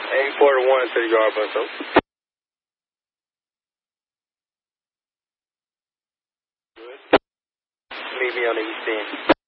841 to the yard bus, so. Meet me on the east end.